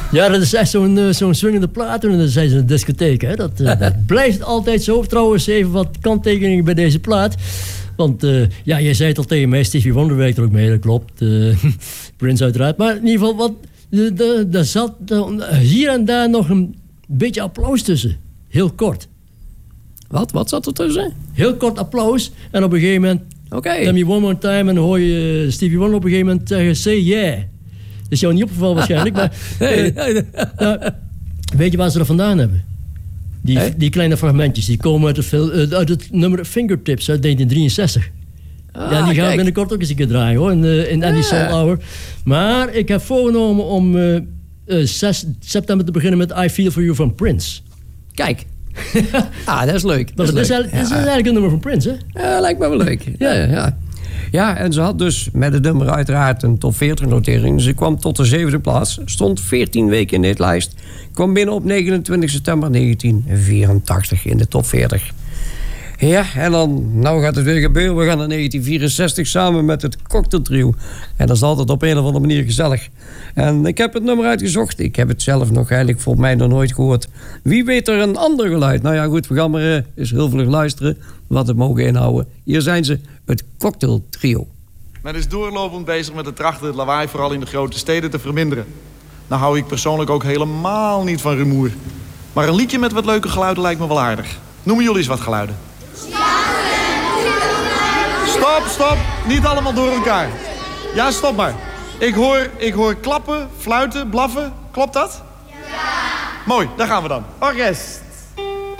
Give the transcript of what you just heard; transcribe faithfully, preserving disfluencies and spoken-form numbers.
Ja, dat is echt zo'n uh, zo'n swingende plaat en dan zijn ze een discotheek. Hè? Dat, uh, dat blijft altijd zo. Trouwens, even wat kanttekeningen bij deze plaat. Want uh, ja, jij zei het al tegen mij, Stevie Wonder werkt er ook mee, dat klopt. Uh, Prince uiteraard. Maar in ieder geval, wat, de, de, de zat de, hier en daar nog een beetje applaus tussen. Heel kort. Wat? Wat zat er tussen? Heel kort applaus. En op een gegeven moment... Oké. Okay. Tell me one more time. En dan hoor je uh, Stevie Wonder op een gegeven moment zeggen... Say yeah. Dat is jou niet opgevallen waarschijnlijk. Maar, nee. uh, nou, weet je waar ze dat vandaan hebben? Die, hey? die kleine fragmentjes. Die komen uit het, uh, uit het nummer Fingertips uit negentien drieënzestig. Ah, ja, die gaan we binnenkort ook eens een keer draaien hoor. In, uh, in Andy Soul Hour. Maar ik heb voorgenomen om uh, uh, zes september te beginnen met I Feel For You van Prince. Kijk. Ah, dat is leuk. Dat, dat, is, is, leuk. Eigenlijk, ja. dat is eigenlijk een nummer van Prince, hè? Ja, lijkt me wel leuk. Ja, ja, ja. ja, en ze had dus met het nummer uiteraard een top veertig notering. Ze kwam tot de zevende plaats. Stond veertien weken in de hitlijst. Kwam binnen op negenentwintig september negentien vierentachtig in de top veertig. Ja, en dan, nou gaat het weer gebeuren. We gaan in negentien vierenzestig samen met het Cocktail Trio. En dat is altijd op een of andere manier gezellig. En ik heb het nummer uitgezocht. Ik heb het zelf nog eigenlijk voor mij nog nooit gehoord. Wie weet er een ander geluid? Nou ja, goed, we gaan maar uh, eens heel vlug luisteren wat het mogen inhouden. Hier zijn ze, het Cocktail Trio. Men is doorlopend bezig met het trachten het lawaai vooral in de grote steden te verminderen. Nou hou ik persoonlijk ook helemaal niet van rumoer. Maar een liedje met wat leuke geluiden lijkt me wel aardig. Noemen jullie eens wat geluiden. Stop, stop. Niet allemaal door elkaar. Ja, stop maar. Ik hoor, ik hoor klappen, fluiten, blaffen. Klopt dat? Ja. Mooi, daar gaan we dan. Orkest.